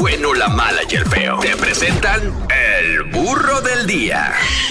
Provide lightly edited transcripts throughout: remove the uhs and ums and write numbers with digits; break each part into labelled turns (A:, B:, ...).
A: bueno, la mala y el feo. Te presentan el burro del día.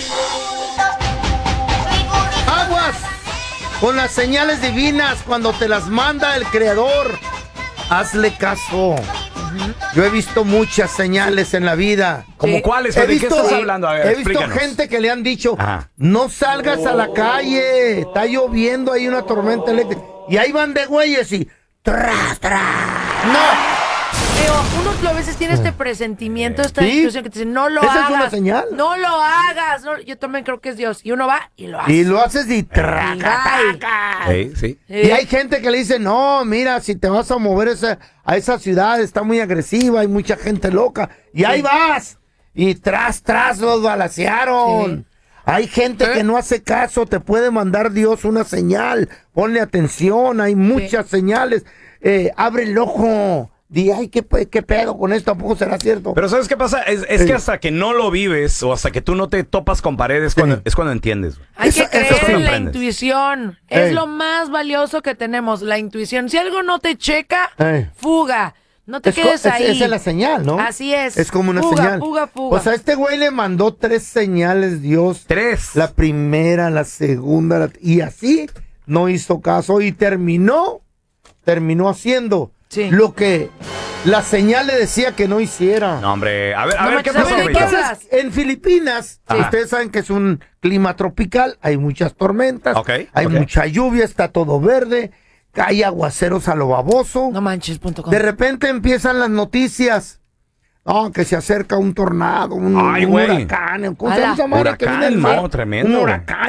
B: Aguas con las señales divinas cuando te las manda el Creador. Hazle caso. Yo he visto muchas señales en la vida.
C: ¿Cómo cuáles? ¿De qué estás hablando? A ver,
B: he visto
C: explícanos.
B: gente que le han dicho,
C: Ajá.
B: no salgas a la calle, está lloviendo, hay una tormenta eléctrica. Y ahí van de güeyes y tras. No.
D: Pero uno a veces tiene este presentimiento, esta
B: Sí.
D: intuición que te dice, no lo
B: Esa
D: hagas.
B: es una señal.
D: No lo hagas. No, yo también creo que es Dios. Y uno va y lo hace.
B: Y lo haces y traca.
C: Sí.
B: Y hay gente que le dice, no, mira, si te vas a mover a esa ciudad, está muy agresiva, hay mucha gente loca. Y ahí vas. Y tras los balacearon.
D: Sí.
B: Hay gente que no hace caso, te puede mandar Dios una señal. Ponle atención, hay muchas señales. Abre el ojo. Di, ay, ¿qué pedo con esto? ¿Tampoco será cierto?
C: Pero ¿sabes qué pasa? Es que hasta que no lo vives o hasta que tú no te topas con paredes es cuando entiendes.
D: Hay que creer
C: eso
D: en la
C: aprendes.
D: intuición. Es lo más valioso que tenemos, la intuición. Si algo no te checa, fuga. No te quedes ahí.
B: Esa es la señal, ¿no?
D: Así es.
B: Es como una
D: Fuga,
B: señal.
D: fuga.
B: Pues a este güey le mandó 3 señales Dios.
C: 3.
B: La primera, la segunda, y así no hizo caso y terminó haciendo lo que la señal le decía que no hiciera.
C: No, hombre. A ver, ¿qué
D: ¿sabes
C: pasó,
D: de qué
C: güey?
D: hablas?
B: En Filipinas, ustedes saben que es un clima tropical, hay muchas tormentas, hay mucha lluvia, está todo verde, hay aguaceros a lo baboso.
D: No manches.com.
B: De repente empiezan las noticias. No, que se acerca un tornado, un huracán. ¿Cómo se llama esa madre que viene del mar?
C: No, tremendo.
B: Un huracán.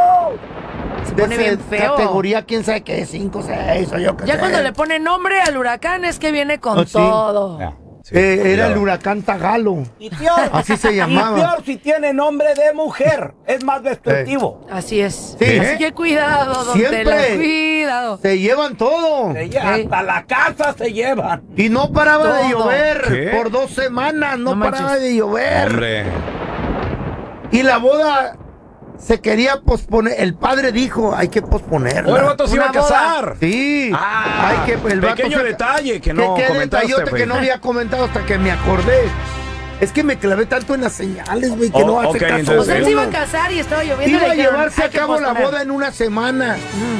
D: Se pone bien feo.
B: Categoría, quién sabe qué, 5, 6 o yo qué sé.
D: Ya cuando le pone nombre al huracán es que viene con todo.
C: Ya, sí,
B: Era
C: cuidado.
B: el huracán Tagalo.
E: Y peor,
B: Así se llamaba.
E: Y peor si tiene nombre de mujer. Es más despectivo.
D: Así es.
B: Sí.
D: Así que cuidado, don
B: Siempre.
D: Tela, cuidado.
B: Se llevan todo.
E: Hasta la casa se llevan.
B: Y no paraba de
D: Todo.
B: llover.
C: ¿Qué?
B: Por 2 semanas no paraba
D: manches.
B: de llover.
C: Hombre.
B: Y la boda se quería posponer. El padre dijo, hay que posponerla.
C: O el vato se iba a
D: Una boda.
C: casar.
B: Sí.
C: Ah,
B: el vato
C: pequeño detalle que no
B: qué
C: comentaste,
B: detallote
C: güey.
B: que no había comentado hasta que me acordé. Es que me clavé tanto en las señales, güey, que no hace
C: ok,
B: caso.
C: entonces,
D: O sea, él se iba a
B: uno.
D: casar y estaba lloviendo.
B: Iba
D: y
B: a
D: le dijeron,
B: llevarse a
D: hay que
B: cabo la
D: posponer.
B: boda en una semana.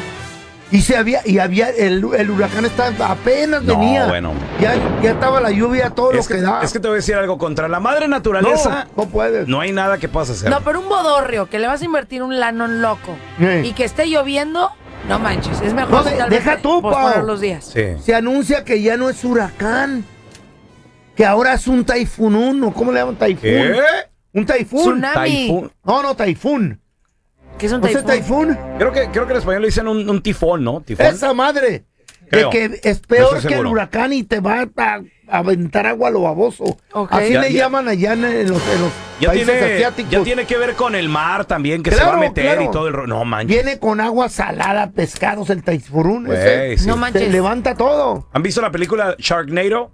B: Y había el huracán estaba apenas
C: No,
B: venía.
C: bueno.
B: Ya estaba la lluvia, todo lo que da.
C: Es que te voy a decir algo. Contra la madre naturaleza
B: no puedes.
C: no hay nada que puedas hacer.
D: No, pero un bodorrio que le vas a invertir un lanón loco y que esté lloviendo, no manches. Es mejor
B: No,
D: si tal vez
B: deja tú,
D: posponer
B: Pau.
D: los días.
C: Sí.
B: Se anuncia que ya no es huracán. Que ahora es un taifún 1. ¿Cómo le llaman taifún?
C: ¿Qué?
B: Un taifún.
D: Tsunami.
C: Taifún.
B: No, taifún.
D: ¿Qué es un
B: ¿No es
D: taifún?
B: taifún?
C: Creo que en español le dicen un tifón, ¿no? Tifón.
B: Esa madre.
C: Creo.
B: De que es
C: No
B: peor
C: estoy
B: que el
C: seguro.
B: huracán y te va a aventar agua a lo baboso.
D: Ok.
B: Así
C: Ya-
B: le
C: ya-
B: llaman allá en los países asiáticos.
C: Ya tiene que ver con el mar también, que se
B: Claro,
C: va a meter
B: claro.
C: y todo el No manches.
B: Viene con agua salada, pescados, el taifún.
C: Güey, sí.
D: No
B: Se
D: manches.
B: levanta todo.
C: ¿Han visto la película Sharknado?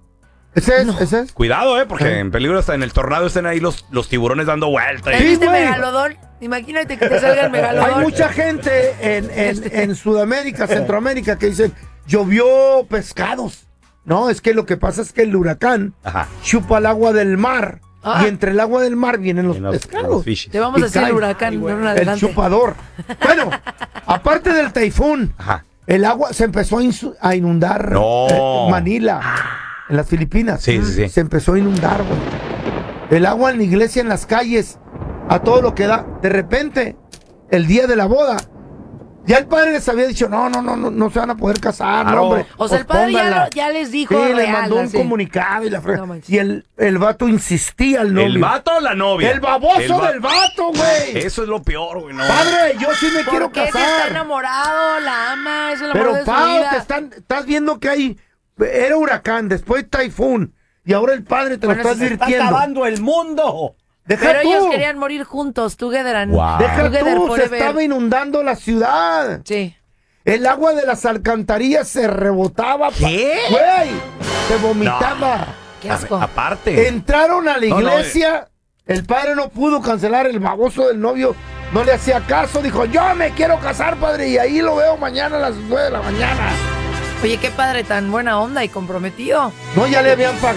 B: Ese es.
C: Cuidado, porque en peligro hasta en el tornado estén ahí los tiburones dando vueltas.
B: Sí,
D: ¿Viste
B: güey.
D: Megalodón? Imagínate que te salga el megalodón.
B: Hay mucha gente en Sudamérica, Centroamérica, que dicen, llovió pescados. No, es que lo que pasa es que el huracán
C: Ajá.
B: chupa el agua del mar.
D: Ah.
B: Y entre el agua del mar vienen los
C: En los
B: pescados.
C: fishes.
D: Te vamos
B: Y
D: a hacer el
B: cae.
D: huracán. no,
B: El
D: adelante.
B: chupador. Bueno, aparte del taifún,
C: Ajá.
B: el agua se empezó a inundar.
C: No.
B: Manila, en las Filipinas.
C: Sí, sí, sí.
B: Se empezó a inundar, güey. El agua en la iglesia, en las calles, a todo lo que da. De repente, el día de la boda, ya el padre les había dicho, no se van a poder casar,
C: Claro.
B: no, hombre.
D: O sea, el padre
B: pospónganla.
D: ya les dijo
B: Sí, le
D: real,
B: mandó un
D: así.
B: comunicado y la
D: No manches.
B: y el vato insistía al novio.
C: ¿El vato o la novia?
B: El baboso del vato, güey.
C: Eso es lo peor, güey. No.
B: Padre, yo sí me quiero
D: ¿Por qué si está
B: casar.
D: enamorado? La ama, es el amor
B: Pero
D: de su
B: Pau,
D: vida.
B: estás viendo que era huracán, después taifún, y ahora el padre te
D: Bueno,
B: lo estás
D: se
E: Está
B: advirtiendo.
E: acabando el mundo.
B: Deja
D: Pero
B: tú,
D: ellos querían morir juntos, together and
C: Wow.
B: deja
D: together
B: tú, se
D: forever.
B: estaba inundando la ciudad.
D: Sí.
B: El agua de las alcantarillas se rebotaba.
C: ¿Qué?
B: Güey, se vomitaba.
D: Qué asco.
C: Aparte.
B: Entraron a la
C: No, no,
B: iglesia, el padre no pudo cancelar, el baboso del novio no le hacía caso, dijo, yo me quiero casar, padre, y ahí lo veo mañana a las 9 de la mañana.
D: Oye, qué padre tan buena onda y comprometido.
B: No, ya le habían pagado.